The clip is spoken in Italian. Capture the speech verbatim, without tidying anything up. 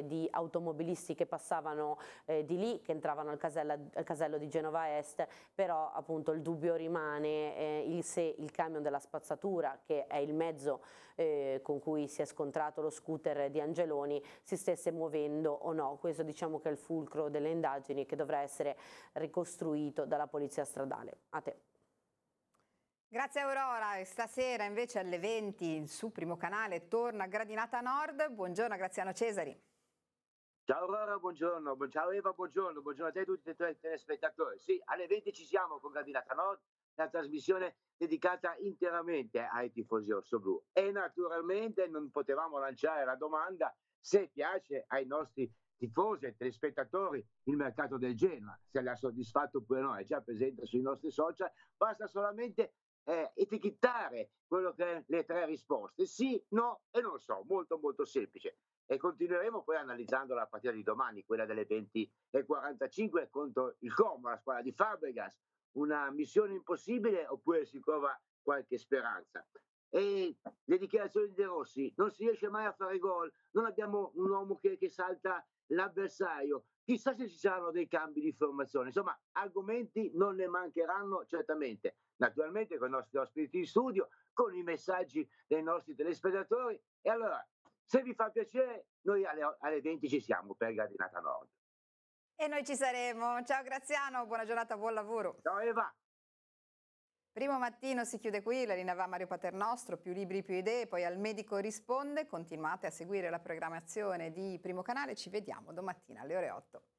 di automobilisti che passavano eh, di lì, che entravano al, casella, al casello di Genova Est, però appunto il dubbio rimane eh, il, se il camion della spazzatura, che è il mezzo eh, con cui si è scontrato lo scooter di Angeloni, si stesse muovendo o no. Questo diciamo che è il fulcro delle indagini, che dovrà essere ricostruito dalla polizia stradale. A te. Grazie Aurora, e stasera invece alle venti su Primo Canale torna Gradinata Nord. Buongiorno a Graziano Cesari. Ciao Aurora, buongiorno, ciao Eva, buongiorno, buongiorno a te e a tutti i telespettatori. Sì, alle venti ci siamo con Gradinata Nord, la trasmissione dedicata interamente ai tifosi rossoblù. E naturalmente non potevamo lanciare la domanda se piace ai nostri tifosi e telespettatori il mercato del Genoa, se l'ha soddisfatto oppure no, è già presente sui nostri social, basta solamente eh, etichettare quello che è le tre risposte, sì, no e non lo so, molto molto semplice. E continueremo poi analizzando la partita di domani, quella delle venti e quarantacinque contro il Como, la squadra di Fabregas. Una missione impossibile oppure si trova qualche speranza? E le dichiarazioni di De Rossi, non si riesce mai a fare gol, non abbiamo un uomo che, che salta l'avversario, chissà se ci saranno dei cambi di formazione. Insomma, argomenti non ne mancheranno certamente, naturalmente con i nostri ospiti di studio, con i messaggi dei nostri telespettatori. E allora, se vi fa piacere, noi alle, alle venti ci siamo per Gradinata Nord. E noi ci saremo. Ciao Graziano, buona giornata, buon lavoro. Ciao Eva. Primo mattino si chiude qui, la linea va a Mario Paternostro, più libri, più idee, poi al Medico risponde. Continuate a seguire la programmazione di Primo Canale, ci vediamo domattina alle ore otto.